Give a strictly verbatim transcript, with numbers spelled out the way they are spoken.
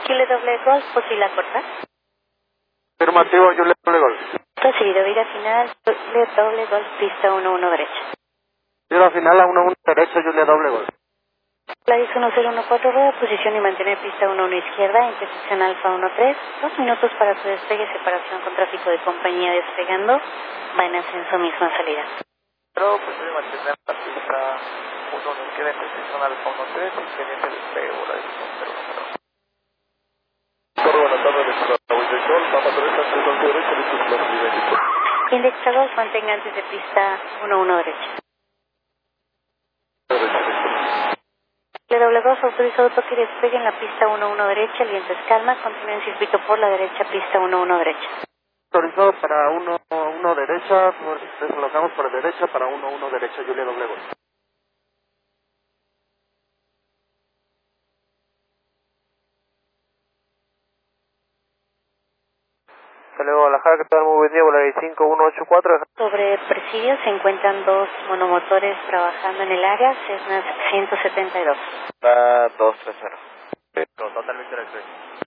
Chile doble golf, posible corta. Afirmativo, Juliet doble golf. Recibido, vida final, Juliet doble golf, pista uno uno derecha. Vida final a uno uno derecha, Juliet doble golf. Gladys uno cero uno cuatro, rueda, posición y mantener pista uno uno izquierda, intersección Alfa uno tres, dos minutos para su despegue, separación con tráfico de compañía despegando, va en ascenso, misma salida. Pero posición y mantener la pista uno uno izquierda, intersección Alfa uno tres, pendiente despegue, bola de cero uno. Buenas tardes, Sol, Papa tres, ascenso derecha, listo, clase Indexados, mantenga antes de pista uno uno derecha. Le doble dos, autorizado toque y despegue en la pista uno uno derecha, el viento es calma, continúa en circuito por la derecha, pista uno uno derecha. Autorizado para uno uno derecha, pues, deslocamos para derecha, para uno uno derecha, Juliet doble golf. Saludos a Guadalajara, que tal, muy buen día, Volaris cinco uno ocho cuatro. Sobre Presidio se encuentran dos monomotores trabajando en el área, Cessna ciento setenta y dos. Va dos tres cero. Totalmente electrónico.